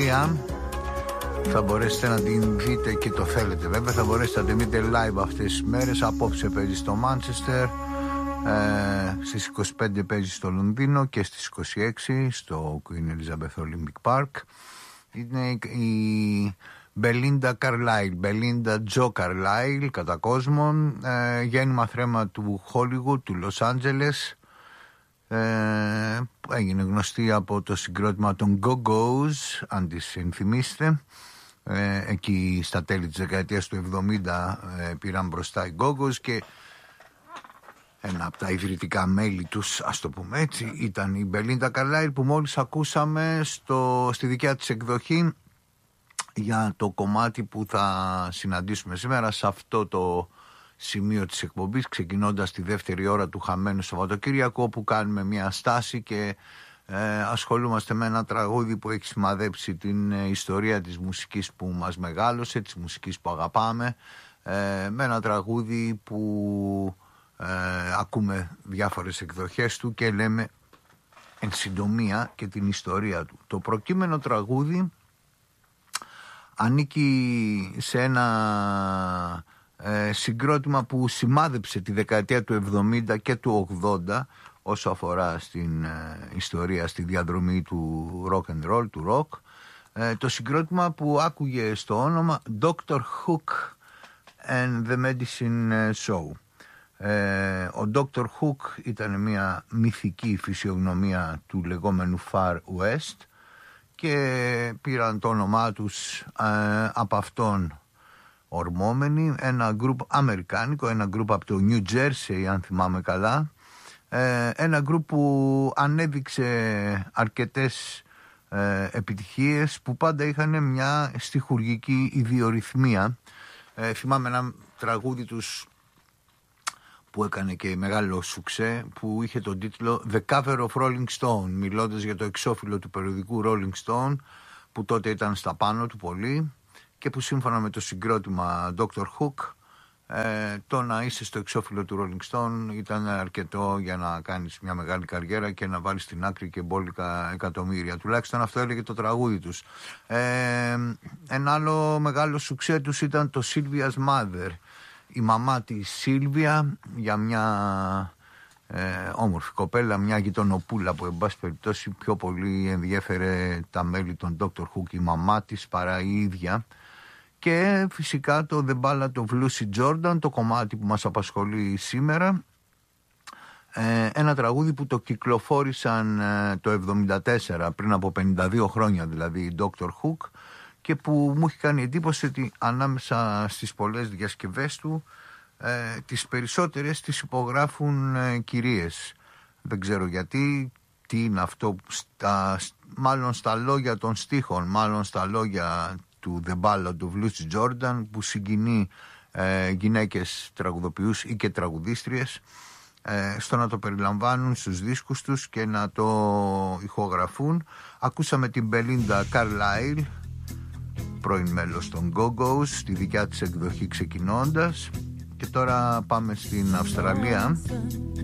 Αυστραλία. Θα μπορέσετε να την δείτε και το θέλετε βέβαια. Θα μπορέσετε να την δείτε live αυτές τις μέρες. Απόψε παίζει στο Μάντσεστερ, στις 25 παίζει στο Λονδίνο και στις 26 στο Queen Elizabeth Olympic Park. Είναι η Belinda Carlisle, Belinda Joe Carlisle κατά κόσμον, γέννημα θρέμα του Hollywood, του Los Angeles. Έγινε γνωστή από το συγκρότημα των Go-Go's, αν τις ενθυμίστε. Εκεί στα τέλη της δεκαετίας του 70 πήραν μπροστά οι Go-Go's και ένα από τα ιδρυτικά μέλη τους, ας το πούμε έτσι, ήταν η Belinda Carlisle, που μόλις ακούσαμε στη δικιά της εκδοχή για το κομμάτι που θα συναντήσουμε σήμερα σε αυτό το σημείο της εκπομπής, ξεκινώντας τη δεύτερη ώρα του χαμένου Σαββατοκύριακου, όπου κάνουμε μια στάση και ασχολούμαστε με ένα τραγούδι που έχει σημαδέψει την ιστορία της μουσικής που μας μεγάλωσε, της μουσικής που αγαπάμε, με ένα τραγούδι που ακούμε διάφορες εκδοχές του και λέμε εν συντομία και την ιστορία του. Το προκείμενο τραγούδι ανήκει σε ένα συγκρότημα που σημάδεψε τη δεκαετία του 70 και του 80 όσο αφορά στην ιστορία, στη διαδρομή του rock and roll, του rock. Το συγκρότημα που άκουγε στο όνομα Dr. Hook and the Medicine Show. Ο Dr. Hook ήταν μια μυθική φυσιογνωμία του λεγόμενου Far West και πήραν το όνομά τους από αυτόν ορμόμενοι, ένα γκρουπ αμερικάνικο, ένα γκρουπ από το New Jersey αν θυμάμαι καλά, ένα γκρουπ που ανέδειξε αρκετές επιτυχίες, που πάντα είχαν μια στιχουργική ιδιορυθμία. Θυμάμαι ένα τραγούδι τους που έκανε και μεγάλο σουξέ, που είχε τον τίτλο The Cover of Rolling Stone, μιλώντας για το εξώφυλλο του περιοδικού Rolling Stone, που τότε ήταν στα πάνω του πολύ και που σύμφωνα με το συγκρότημα Dr. Hook, το να είσαι στο εξώφυλλο του Rolling Stone ήταν αρκετό για να κάνεις μια μεγάλη καριέρα και να βάλεις στην άκρη και μπόλικα εκατομμύρια. Τουλάχιστον αυτό έλεγε το τραγούδι τους. Ένα άλλο μεγάλο σουξέ τους ήταν το Sylvia's Mother, η μαμά της Σίλβια, για μια όμορφη κοπέλα, μια γειτονοπούλα που εν πάση περιπτώσει πιο πολύ ενδιέφερε τα μέλη των Dr. Hook η μαμά της παρά η ίδια. Και φυσικά το The Ballad of Lucy Jordan, το κομμάτι που μας απασχολεί σήμερα, ένα τραγούδι που το κυκλοφόρησαν το 1974, πριν από 52 χρόνια δηλαδή, η Dr. Hook, και που μου έχει κάνει εντύπωση ότι ανάμεσα στις πολλές διασκευές του τις περισσότερες τις υπογράφουν κυρίες. Δεν ξέρω γιατί, τι είναι αυτό, μάλλον στα λόγια των στίχων, μάλλον στα λόγια του The Ballad of Lucy Jordan, που συγκινεί γυναίκες τραγουδοποιούς ή και τραγουδίστριες στο να το περιλαμβάνουν στους δίσκους τους και να το ηχογραφούν. Ακούσαμε την Belinda Carlisle, πρώην μέλος των Go-Go's, στη δικιά της εκδοχή ξεκινώντας, και τώρα πάμε στην Αυστραλία.